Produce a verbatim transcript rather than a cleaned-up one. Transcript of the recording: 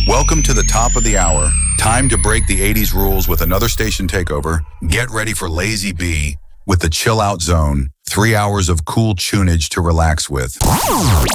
Welcome to the top of the hour. Time to break the eighties rules with another station takeover. Get ready for Lazy B with the Chill Out Zone. Three hours of cool tunage to relax with.